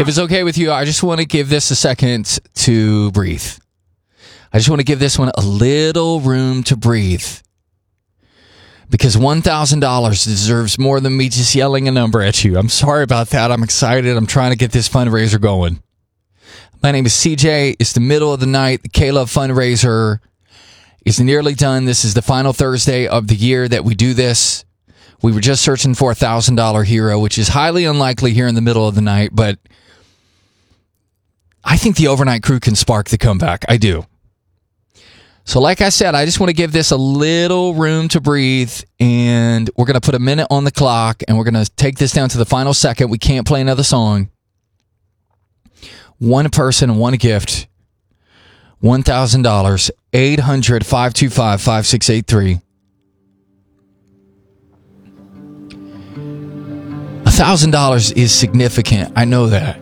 If it's okay with you, I just want to give this a second to breathe. I just want to give this one a little room to breathe. Because $1,000 deserves more than me just yelling a number at you. I'm sorry about that. I'm excited. I'm trying to get this fundraiser going. My name is CJ. It's the middle of the night. The K-Love fundraiser is nearly done. This is the final Thursday of the year that we do this. We were just searching for a $1,000 hero, which is highly unlikely here in the middle of the night, but I think the overnight crew can spark the comeback. I do. So like I said, I just want to give this a little room to breathe, and we're going to put a minute on the clock, and we're going to take this down to the final second. We can't play another song. One person, one gift. $1,000. 800-525-5683. $1,000 is significant. I know that.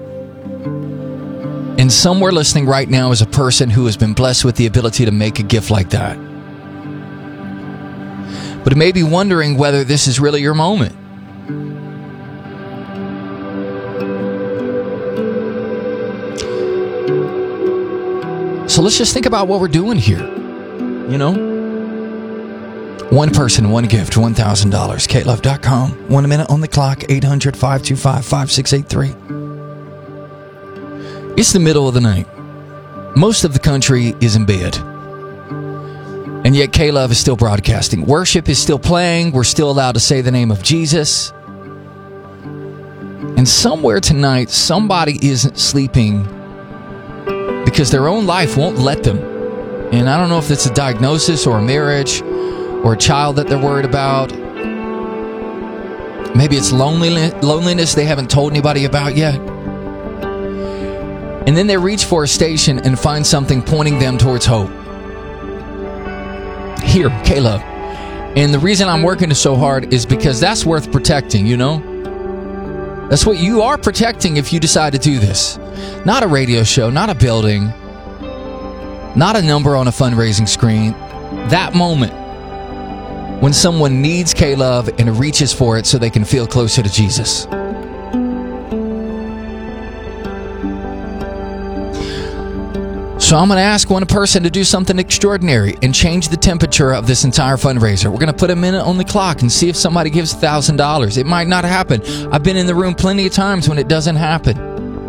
And somewhere listening right now is a person who has been blessed with the ability to make a gift like that. But it may be wondering whether this is really your moment. So let's just think about what we're doing here. You know? One person, one gift, $1,000. KLove.com. 1 minute on the clock. 800-525-5683. It's the middle of the night. Most of the country is in bed. And yet K-Love is still broadcasting. Worship is still playing. We're still allowed to say the name of Jesus. And somewhere tonight, somebody isn't sleeping because their own life won't let them. And I don't know if it's a diagnosis or a marriage or a child that they're worried about. Maybe it's loneliness they haven't told anybody about yet. And then they reach for a station and find something pointing them towards hope. Here, K-Love. And the reason I'm working so hard is because that's worth protecting, you know? That's what you are protecting if you decide to do this. Not a radio show, not a building, not a number on a fundraising screen. That moment when someone needs K-Love and reaches for it so they can feel closer to Jesus. So I'm going to ask one person to do something extraordinary and change the temperature of this entire fundraiser. We're going to put a minute on the clock and see if somebody gives $1,000. It might not happen. I've been in the room plenty of times when it doesn't happen.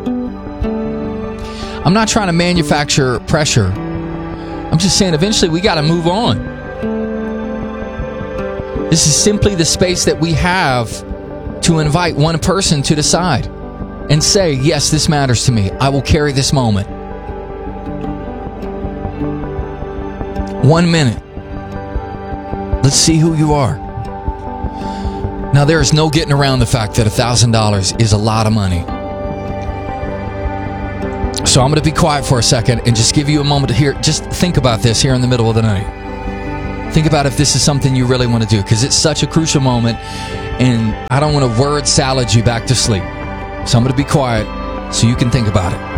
I'm not trying to manufacture pressure. I'm just saying eventually we got to move on. This is simply the space that we have to invite one person to the side and say, yes, this matters to me. I will carry this moment. 1 minute. Let's see who you are. Now, there is no getting around the fact that $1,000 is a lot of money. So I'm going to be quiet for a second and just give you a moment to hear. Just think about this here in the middle of the night. Think about if this is something you really want to do, because it's such a crucial moment, and I don't want to word salad you back to sleep. So I'm going to be quiet so you can think about it.